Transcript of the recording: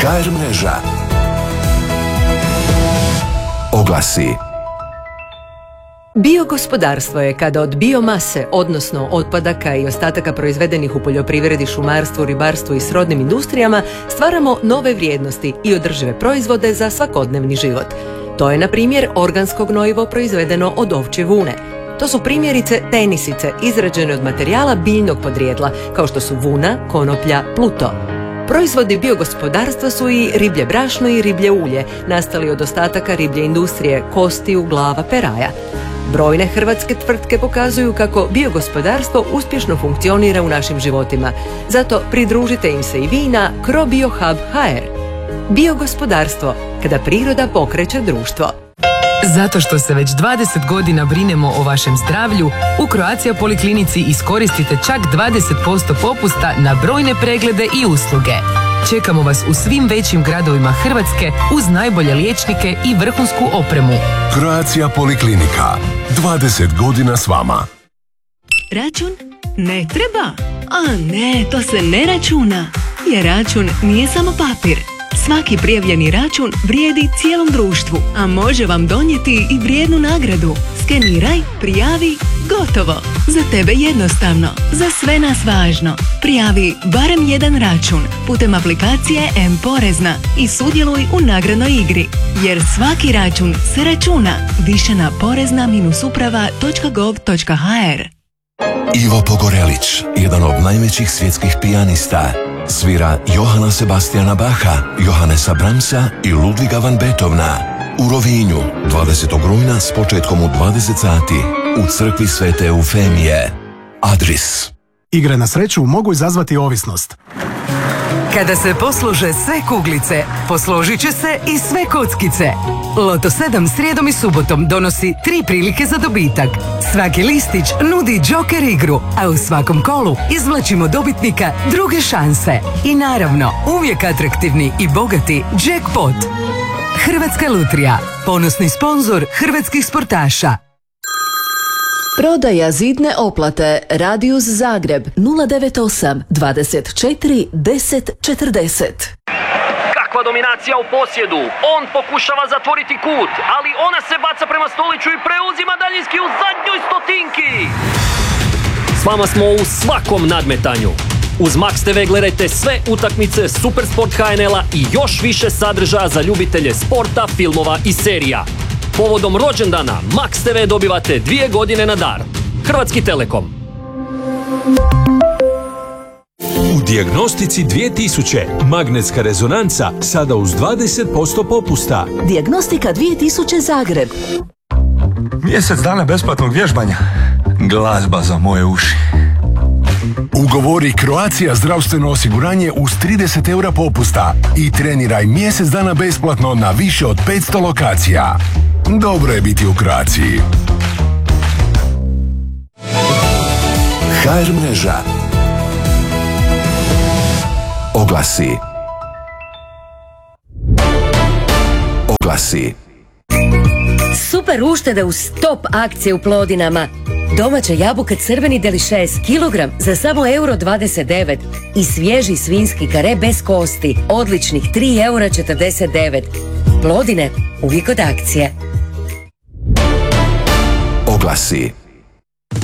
HR mreža. Oglasi. Biogospodarstvo je kada od biomase, odnosno otpadaka i ostataka proizvedenih u poljoprivredi, šumarstvu, ribarstvu i srodnim industrijama, stvaramo nove vrijednosti i održive proizvode za svakodnevni život. To je, na primjer, organsko gnojivo proizvedeno od ovčje vune. To su primjerice tenisice izrađene od materijala biljnog podrijetla, kao što su vuna, konoplja, pluto. Proizvodi biogospodarstva su i riblje brašno i riblje ulje, nastali od ostataka riblje industrije, kostiju, glava, peraja. Brojne hrvatske tvrtke pokazuju kako biogospodarstvo uspješno funkcionira u našim životima. Zato pridružite im se i vi na CroBioHub HR. Biogospodarstvo, kada priroda pokreće društvo. Zato što se već 20 godina brinemo o vašem zdravlju, u Croatia Poliklinici iskoristite čak 20% popusta na brojne preglede i usluge. Čekamo vas u svim većim gradovima Hrvatske uz najbolje liječnike i vrhunsku opremu. Croatia Poliklinika. 20 godina s vama. Račun? Ne treba. A ne, to se ne računa. Jer račun nije samo papir. Svaki prijavljeni račun vrijedi cijelom društvu, a može vam donijeti i vrijednu nagradu. Skeniraj, prijavi, gotovo. Za tebe jednostavno, za sve nas važno. Prijavi barem jedan račun putem aplikacije M-Porezna i sudjeluj u nagradnoj igri. Jer svaki račun se računa. Više na porezna-uprava.gov.hr. Ivo Pogorelić, jedan od najvećih svjetskih pijanista, svira Johana Sebastiana Bacha, Johannesa Brahmsa i Ludviga van Beethovena. U Rovinju, 20. rujna s početkom u 20 sati, u crkvi Svete Eufemije. Adris. Igre na sreću mogu izazvati ovisnost. Kada se poslože sve kuglice, posložit će se i sve kockice. Loto 7 srijedom i subotom donosi 3 prilike za dobitak. Svaki listić nudi Joker igru, a u svakom kolu izvlačimo dobitnika druge šanse. I naravno, uvijek atraktivni i bogati jackpot. Hrvatska lutrija, ponosni sponzor hrvatskih sportaša. Prodaja zidne oplate Radius Zagreb 098 24 10 40. Kakva dominacija u posjedu, on pokušava zatvoriti kut, ali ona se baca prema Stoliću i preuzima daljinski u zadnjoj stotinki. S vama smo u svakom nadmetanju. Uz Max TV gledajte sve utakmice Supersport HNL-a i još više sadržaja za ljubitelje sporta, filmova i serija. Povodom rođendana Max TV dobivate 2 godine na dar. Hrvatski Telekom. U Dijagnostici 2000 magnetska rezonanca sada uz 20% popusta. Dijagnostika 2000 Zagreb. Mjesec dana besplatnog vježbanja. Glazba za moje uši. Ugovori Croatia zdravstveno osiguranje uz 30 eura popusta i treniraj mjesec dana besplatno na više od 500 lokacija. Dobro je biti u Croatiji. HR mreža. Oglasi. Oglasi. Super uštede uz top akcije u Plodinama. Domaće jabuke crveni delišes kilogram za samo €29 i svježi svinjski kare bez kosti odličnih €3,49. Plodine uvijek od akcije. Oglasi.